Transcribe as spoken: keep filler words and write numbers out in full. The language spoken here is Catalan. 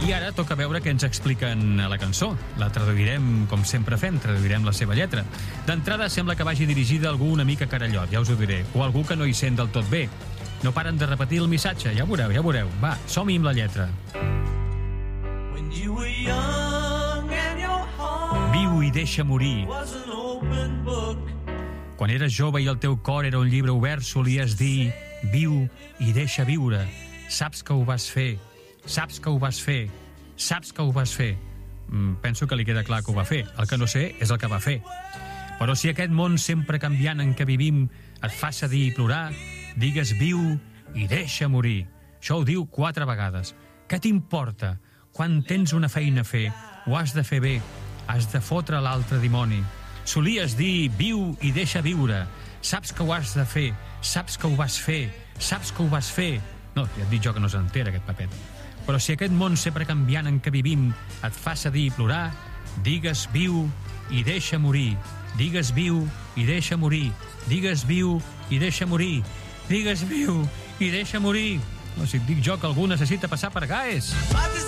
I ara toca veure què ens expliquen a la cançó. La traduirem, com sempre fem, traduirem la seva lletra. D'entrada sembla que vagi dirigida a algú una mica carallot, ja us ho diré, o algú que no hi sent del tot bé. No paren de repetir el missatge, ja ho veureu, ja ho veureu. Va, som-hi amb la lletra. When you were young and your heart Viu i deixa morir. was an open book. Quan eres jove i el teu cor era un llibre obert, solies dir: viu i deixa viure. Saps que ho vas fer, saps que ho vas fer, saps que ho vas fer. Mm, penso que li queda clar que ho va fer. El que no sé és el que va fer. Però si aquest món sempre canviant en què vivim et fa cedir i plorar, digues viu i deixa morir. Això ho diu quatre vegades. Què t'importa? Quan tens una feina a fer, ho has de fer bé, has de fotre l'altre dimoni. Solies dir viu i deixa viure. Saps que ho has de fer, saps que ho vas fer, saps que ho vas fer. No, ja et dic jo que no s'entera aquest papet. Però si aquest món sempre canviant en què vivim et fa cedir i plorar, digues viu i deixa morir. Digues viu i deixa morir. Digues viu i deixa morir. Digues viu i deixa morir. No, si et dic jo que algú necessita passar per Gaes.